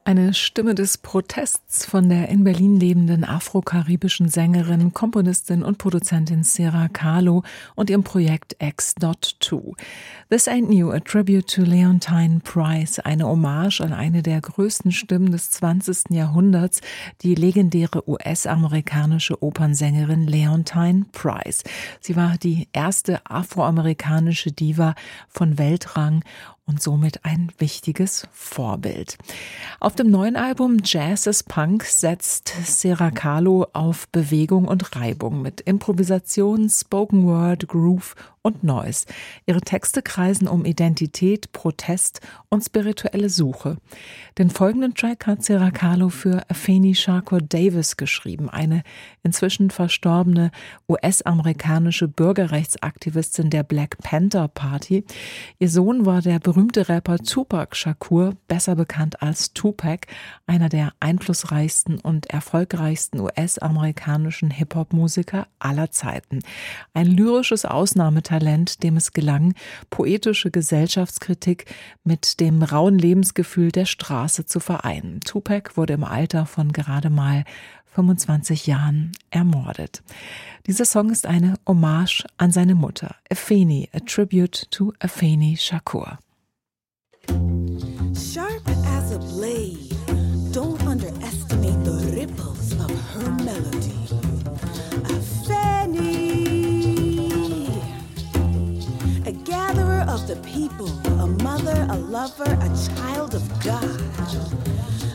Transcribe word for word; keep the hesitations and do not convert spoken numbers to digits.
Eine Stimme des Protests von der in Berlin lebenden afro-karibischen Sängerin, Komponistin und Produzentin Sarah Kahlo und ihrem Projekt X zwei. This Ain't New, a Tribute to Leontyne Price, eine Hommage an eine der größten Stimmen des zwanzigsten Jahrhunderts, die legendäre U S-amerikanische Opernsängerin Leontyne Price. Sie war die erste afroamerikanische Diva von Weltrang und somit ein wichtiges Vorbild. Auf dem neuen Album Jazz is Punk setzt Sarah Kahlo auf Bewegung und Reibung mit Improvisation, Spoken Word, Groove und Noise. Ihre Texte kreisen um Identität, Protest und spirituelle Suche. Den folgenden Track hat Sarah Kahlo für Afeni Shakur Davis geschrieben, eine inzwischen verstorbene U S-amerikanische Bürgerrechtsaktivistin der Black Panther Party. Ihr Sohn war der berühmte Rapper Tupac Shakur, besser bekannt als Tupac, einer der einflussreichsten und erfolgreichsten U S-amerikanischen Hip-Hop-Musiker aller Zeiten. Ein lyrisches Ausnahmetalent, dem es gelang, poetische Gesellschaftskritik mit dem rauen Lebensgefühl der Straße zu vereinen. Tupac wurde im Alter von gerade mal fünfundzwanzig Jahren ermordet. Dieser Song ist eine Hommage an seine Mutter, Afeni, a tribute to Afeni Shakur. Sharp as a blade, don't underestimate the ripples of her melody. Afeni, a gatherer of the people, a mother, a lover, a child of God.